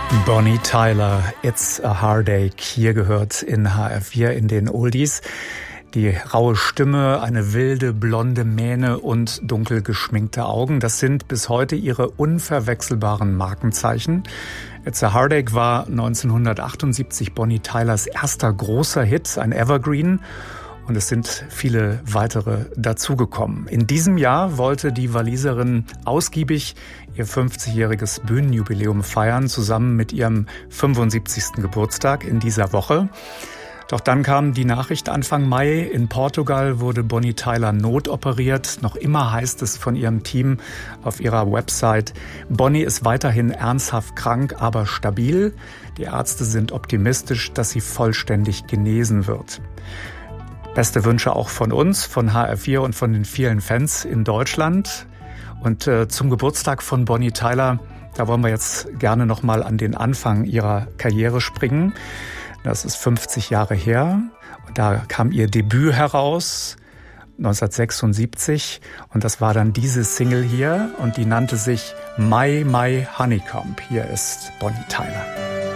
Bonnie Tyler, It's a Heartache, hier gehört in HR4 in den Oldies. Die raue Stimme, eine wilde, blonde Mähne und dunkel geschminkte Augen, das sind bis heute ihre unverwechselbaren Markenzeichen. It's a Heartache war 1978 Bonnie Tylers erster großer Hit, ein Evergreen. Und es sind viele weitere dazugekommen. In diesem Jahr wollte die Waliserin ausgiebig ihr 50-jähriges Bühnenjubiläum feiern, zusammen mit ihrem 75. Geburtstag in dieser Woche. Doch dann kam die Nachricht Anfang Mai, in Portugal wurde Bonnie Tyler notoperiert. Noch immer heißt es von ihrem Team auf ihrer Website, Bonnie ist weiterhin ernsthaft krank, aber stabil. Die Ärzte sind optimistisch, dass sie vollständig genesen wird. Beste Wünsche auch von uns, von HR4 und von den vielen Fans in Deutschland. Und zum Geburtstag von Bonnie Tyler, da wollen wir jetzt gerne nochmal an den Anfang ihrer Karriere springen. Das ist 50 Jahre her. Und da kam ihr Debüt heraus, 1976. Und das war dann diese Single hier. Und die nannte sich My Honeycomb. Hier ist Bonnie Tyler.